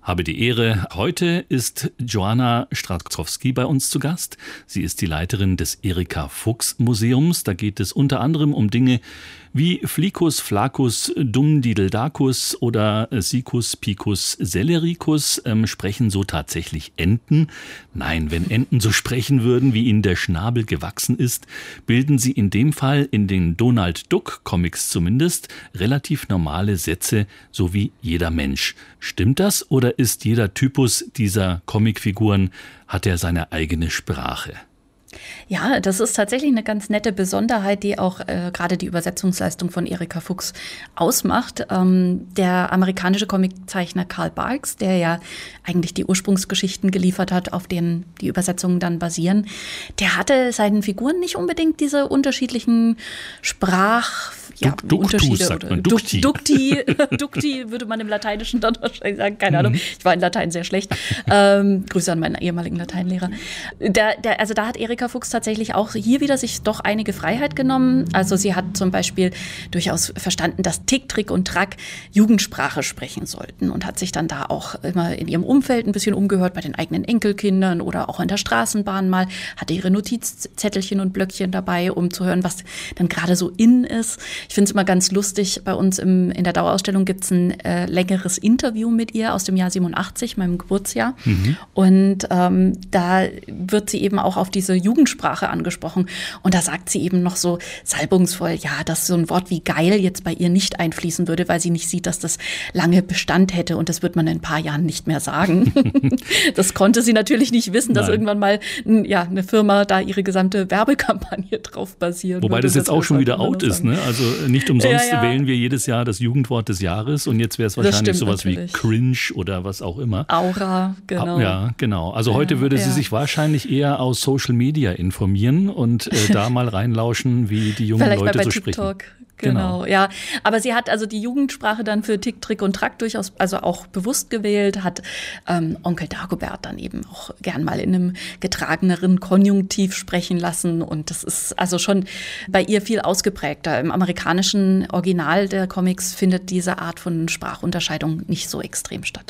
Habe die Ehre. Heute ist Joanna Straczkowski bei uns zu Gast. Sie ist die Leiterin des Erika Fuchs Museums. Da geht es unter anderem um Dinge wie Flicus, Flacus, Dumdideldacus oder Siccus, Picus, Celericus. Sprechen so tatsächlich Enten? Nein, wenn Enten so sprechen würden, wie ihnen der Schnabel gewachsen ist, bilden sie in dem Fall, in den Donald Duck Comics zumindest, relativ normale Sätze, so wie jeder Mensch. Stimmt das oder ist jeder Typus dieser Comicfiguren, hat er seine eigene Sprache? Ja, das ist tatsächlich eine ganz nette Besonderheit, die auch gerade die Übersetzungsleistung von Erika Fuchs ausmacht. Der amerikanische Comiczeichner Carl Barks, der ja eigentlich die Ursprungsgeschichten geliefert hat, auf denen die Übersetzungen dann basieren, der hatte seinen Figuren nicht unbedingt diese unterschiedlichen Unterschiede. Sagt man. Dukti würde man im Lateinischen dann wahrscheinlich sagen. Keine Ahnung, ich war in Latein sehr schlecht. Grüße an meinen ehemaligen Lateinlehrer. Also da hat Erika Fuchs tatsächlich auch hier wieder sich doch einige Freiheit genommen. Also sie hat zum Beispiel durchaus verstanden, dass Tick, Trick und Track Jugendsprache sprechen sollten und hat sich dann da auch immer in ihrem Umfeld ein bisschen umgehört, bei den eigenen Enkelkindern oder auch in der Straßenbahn mal, hatte ihre Notizzettelchen und Blöckchen dabei, um zu hören, was dann gerade so in ist. Ich finde es immer ganz lustig, bei uns in der Dauerausstellung gibt es ein längeres Interview mit ihr aus dem Jahr 87, meinem Geburtsjahr. Und da wird sie eben auch auf diese Jugendsprache angesprochen. Und da sagt sie eben noch so salbungsvoll, ja, dass so ein Wort wie geil jetzt bei ihr nicht einfließen würde, weil sie nicht sieht, dass das lange Bestand hätte und das wird man in ein paar Jahren nicht mehr sagen. Das konnte sie natürlich nicht wissen, dass irgendwann mal eine Firma da ihre gesamte Werbekampagne drauf basiert. Wobei das jetzt auch schon wieder out ist, ne? Also nicht umsonst wählen wir jedes Jahr das Jugendwort des Jahres und jetzt wäre es wahrscheinlich sowas natürlich wie Cringe oder was auch immer. Aura, genau. Ja, genau. Also heute würde sie sich wahrscheinlich eher aus Social Media informieren und da mal reinlauschen, wie die jungen Vielleicht Leute mal bei so TikTok. sprechen. Genau, ja. Aber sie hat also die Jugendsprache dann für Tick, Trick und Track durchaus also auch bewusst gewählt, hat Onkel Dagobert dann eben auch gern mal in einem getrageneren Konjunktiv sprechen lassen. Und das ist also schon bei ihr viel ausgeprägter. Im amerikanischen Original der Comics findet diese Art von Sprachunterscheidung nicht so extrem statt.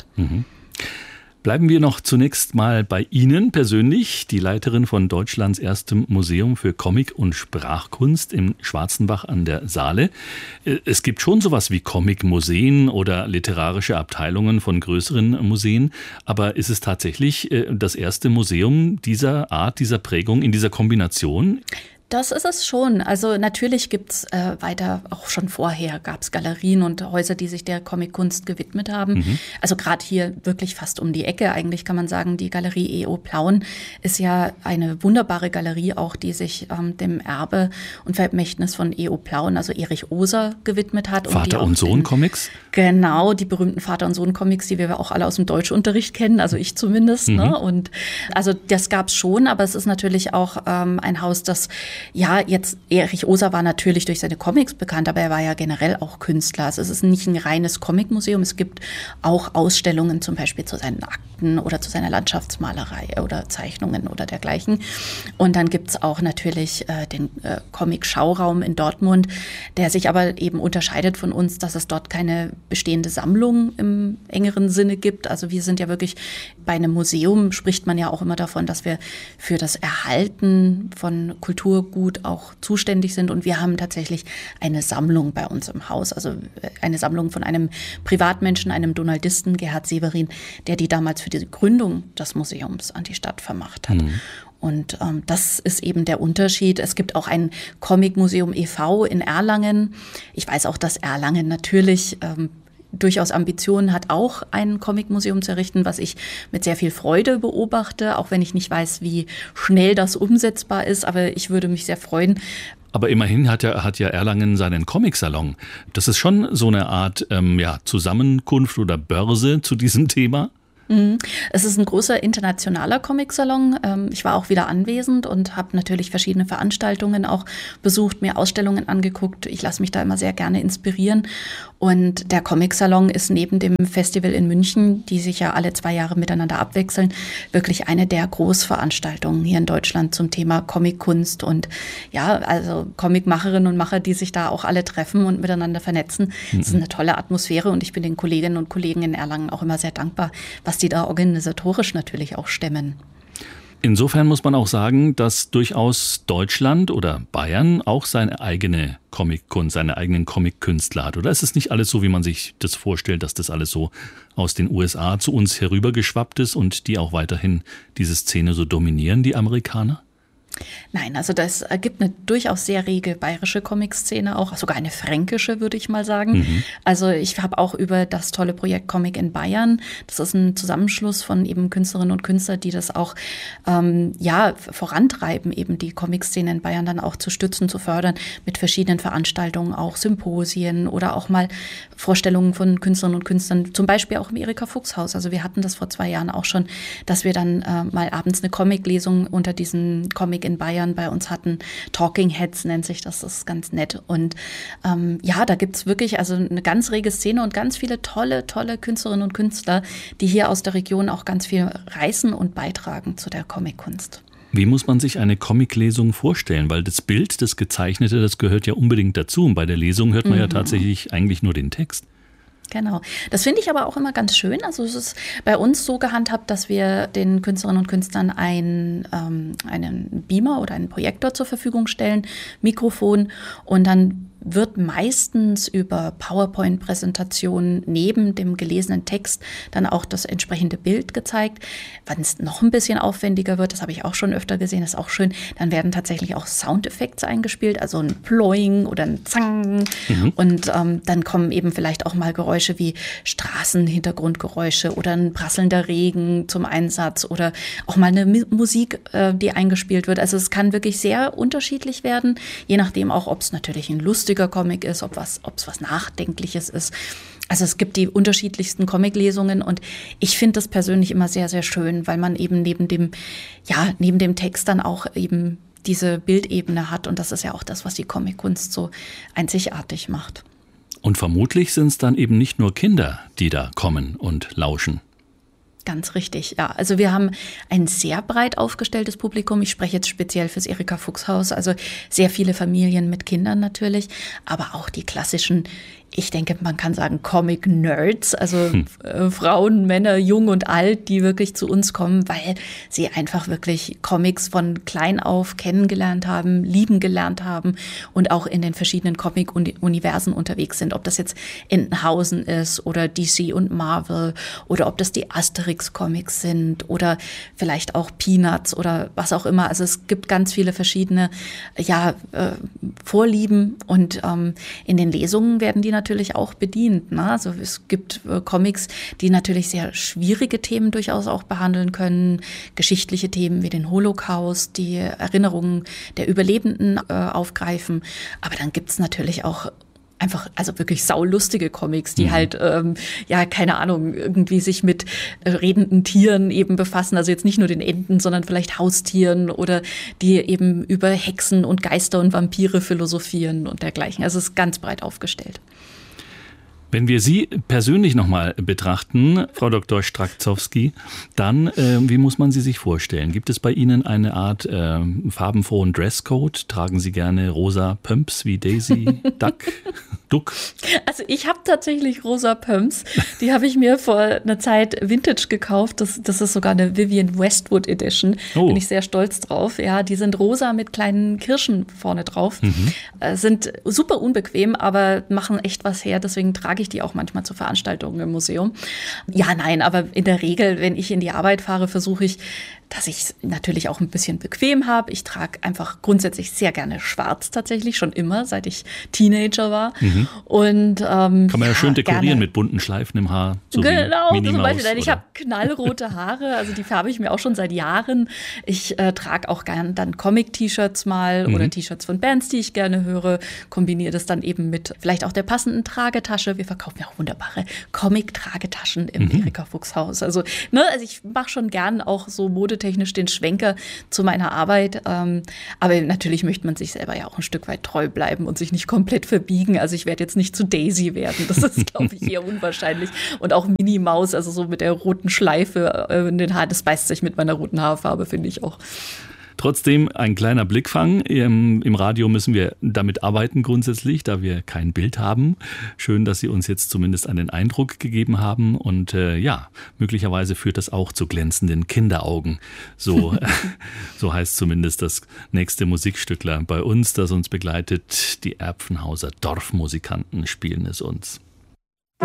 Bleiben wir noch zunächst mal bei Ihnen persönlich, die Leiterin von Deutschlands erstem Museum für Comic- und Sprachkunst in Schwarzenbach an der Saale. Es gibt schon sowas wie Comic-Museen oder literarische Abteilungen von größeren Museen, aber ist es tatsächlich das erste Museum dieser Art, dieser Prägung, in dieser Kombination? Das ist es schon. Also natürlich gibt's weiter, auch schon vorher gab es Galerien und Häuser, die sich der Comickunst gewidmet haben. Also gerade hier wirklich fast um die Ecke. Eigentlich kann man sagen, die Galerie E.O. Plauen ist ja eine wunderbare Galerie auch, die sich dem Erbe und Vermächtnis von E.O. Plauen, also Erich Oser, gewidmet hat. Vater- und Sohn-Comics? Genau, die berühmten Vater- und Sohn-Comics, die wir auch alle aus dem Deutschunterricht kennen, also ich zumindest. Ne? Und also das gab's schon, aber es ist natürlich auch ein Haus, das jetzt Erich Oser war natürlich durch seine Comics bekannt, aber er war ja generell auch Künstler. Also es ist nicht ein reines Comicmuseum. Es gibt auch Ausstellungen zum Beispiel zu seinen Akten oder zu seiner Landschaftsmalerei oder Zeichnungen oder dergleichen. Und dann gibt's auch natürlich den Comic-Schauraum in Dortmund, der sich aber eben unterscheidet von uns, dass es dort keine bestehende Sammlung im engeren Sinne gibt. Also wir sind ja wirklich, bei einem Museum spricht man ja auch immer davon, dass wir für das Erhalten von Kulturgut auch zuständig sind. Und wir haben tatsächlich eine Sammlung bei uns im Haus. Also eine Sammlung von einem Privatmenschen, einem Donaldisten, Gerhard Severin, der die damals für die Gründung des Museums an die Stadt vermacht hat. Und das ist eben der Unterschied. Es gibt auch ein Comicmuseum e.V. in Erlangen. Ich weiß auch, dass Erlangen natürlich durchaus Ambitionen hat, auch ein Comicmuseum zu errichten, was ich mit sehr viel Freude beobachte, auch wenn ich nicht weiß, wie schnell das umsetzbar ist. Aber ich würde mich sehr freuen. Aber immerhin hat ja Erlangen seinen Comic-Salon. Das ist schon so eine Art Zusammenkunft oder Börse zu diesem Thema. Es ist ein großer internationaler Comic-Salon. Ich war auch wieder anwesend und habe natürlich verschiedene Veranstaltungen auch besucht, mir Ausstellungen angeguckt. Ich lasse mich da immer sehr gerne inspirieren. Und der Comic-Salon ist neben dem Festival in München, die sich ja alle 2 Jahre miteinander abwechseln, wirklich eine der Großveranstaltungen hier in Deutschland zum Thema Comic-Kunst und ja, also Comicmacherinnen und Macher, die sich da auch alle treffen und miteinander vernetzen. Das ist eine tolle Atmosphäre und ich bin den Kolleginnen und Kollegen in Erlangen auch immer sehr dankbar, was die da organisatorisch natürlich auch stemmen. Insofern muss man auch sagen, dass durchaus Deutschland oder Bayern auch seine eigene Comickunst, seine eigenen Comic-Künstler hat. Oder ist es nicht alles so, wie man sich das vorstellt, dass das alles so aus den USA zu uns herübergeschwappt ist und die auch weiterhin diese Szene so dominieren, die Amerikaner? Nein, also das gibt eine durchaus sehr rege bayerische Comic-Szene auch, sogar eine fränkische, würde ich mal sagen. Also ich habe auch über das tolle Projekt Comic in Bayern, das ist ein Zusammenschluss von eben Künstlerinnen und Künstlern, die das auch vorantreiben, eben die Comic-Szene in Bayern dann auch zu stützen, zu fördern, mit verschiedenen Veranstaltungen, auch Symposien oder auch mal Vorstellungen von Künstlerinnen und Künstlern, zum Beispiel auch im Erika-Fuchs-Haus. Also wir hatten das vor 2 Jahren auch schon, dass wir dann mal abends eine Comic-Lesung unter diesen Comic in Bayern bei uns hatten. Talking Heads nennt sich das ist ganz nett. Und da gibt's wirklich also eine ganz rege Szene und ganz viele tolle Künstlerinnen und Künstler, die hier aus der Region auch ganz viel reißen und beitragen zu der Comickunst. Wie muss man sich eine Comic-Lesung vorstellen? Weil das Bild, das Gezeichnete, das gehört ja unbedingt dazu. Und bei der Lesung hört man ja tatsächlich eigentlich nur den Text. Genau. Das finde ich aber auch immer ganz schön. Also es ist bei uns so gehandhabt, dass wir den Künstlerinnen und Künstlern einen Beamer oder einen Projektor zur Verfügung stellen, Mikrofon und dann wird meistens über PowerPoint-Präsentationen neben dem gelesenen Text dann auch das entsprechende Bild gezeigt. Wenn es noch ein bisschen aufwendiger wird, das habe ich auch schon öfter gesehen, das ist auch schön, dann werden tatsächlich auch Soundeffekte eingespielt, also ein Ploing oder ein Zang. Und dann kommen eben vielleicht auch mal Geräusche wie Straßenhintergrundgeräusche oder ein prasselnder Regen zum Einsatz oder auch mal eine Musik, die eingespielt wird. Also es kann wirklich sehr unterschiedlich werden, je nachdem auch, ob es natürlich ein lustiger Comic ist, ob es was Nachdenkliches ist. Also es gibt die unterschiedlichsten Comic-Lesungen und ich finde das persönlich immer sehr, sehr schön, weil man eben neben dem Text dann auch eben diese Bildebene hat und das ist ja auch das, was die Comic-Kunst so einzigartig macht. Und vermutlich sind es dann eben nicht nur Kinder, die da kommen und lauschen. Ganz richtig, ja. Also wir haben ein sehr breit aufgestelltes Publikum. Ich spreche jetzt speziell fürs Erika-Fuchs-Haus. Also sehr viele Familien mit Kindern natürlich, aber auch die klassischen, ich denke, man kann sagen Comic-Nerds, also Frauen, Männer, jung und alt, die wirklich zu uns kommen, weil sie einfach wirklich Comics von klein auf kennengelernt haben, lieben gelernt haben und auch in den verschiedenen Comic-Universen unterwegs sind. Ob das jetzt Entenhausen ist oder DC und Marvel oder ob das die Asterix-Comics sind oder vielleicht auch Peanuts oder was auch immer. Also es gibt ganz viele verschiedene Vorlieben und in den Lesungen werden die natürlich auch bedient. Ne? Also es gibt Comics, die natürlich sehr schwierige Themen durchaus auch behandeln können, geschichtliche Themen wie den Holocaust, die Erinnerungen der Überlebenden aufgreifen. Aber dann gibt es natürlich auch einfach, also wirklich saulustige Comics, die halt, keine Ahnung, irgendwie sich mit redenden Tieren eben befassen. Also jetzt nicht nur den Enten, sondern vielleicht Haustieren oder die eben über Hexen und Geister und Vampire philosophieren und dergleichen. Also es ist ganz breit aufgestellt. Wenn wir Sie persönlich nochmal betrachten, Frau Dr. Strakzowski, dann, wie muss man Sie sich vorstellen? Gibt es bei Ihnen eine Art farbenfrohen Dresscode? Tragen Sie gerne rosa Pumps wie Daisy Duck? Also ich habe tatsächlich rosa Pumps. Die habe ich mir vor einer Zeit Vintage gekauft. Das ist sogar eine Vivienne Westwood Edition. Bin ich sehr stolz drauf. Ja, die sind rosa mit kleinen Kirschen vorne drauf. Sind super unbequem, aber machen echt was her. Deswegen trage ich die auch manchmal zu Veranstaltungen im Museum. Ja, nein, aber in der Regel, wenn ich in die Arbeit fahre, versuche ich dass ich es natürlich auch ein bisschen bequem habe. Ich trage einfach grundsätzlich sehr gerne schwarz tatsächlich, schon immer, seit ich Teenager war. Und, kann man ja schön dekorieren gerne mit bunten Schleifen im Haar. So genau, zum Beispiel. Ich habe knallrote Haare, also die färbe ich mir auch schon seit Jahren. Ich trage auch gerne dann Comic-T-Shirts mal oder T-Shirts von Bands, die ich gerne höre. Kombiniere das dann eben mit vielleicht auch der passenden Tragetasche. Wir verkaufen ja auch wunderbare Comic-Tragetaschen im Erika Fuchs Haus. Also ich mache schon gern auch so modetechnisch den Schwenker zu meiner Arbeit. Aber natürlich möchte man sich selber ja auch ein Stück weit treu bleiben und sich nicht komplett verbiegen. Also ich werde jetzt nicht zu Daisy werden. Das ist, glaube ich, eher unwahrscheinlich. Und auch Minnie Maus, also so mit der roten Schleife in den Haaren, das beißt sich mit meiner roten Haarfarbe, finde ich auch. Trotzdem ein kleiner Blickfang. Im Radio müssen wir damit arbeiten grundsätzlich, da wir kein Bild haben. Schön, dass Sie uns jetzt zumindest einen Eindruck gegeben haben. Und möglicherweise führt das auch zu glänzenden Kinderaugen. So heißt zumindest das nächste Musikstückler bei uns, das uns begleitet. Die Erpfenhauser Dorfmusikanten spielen es uns.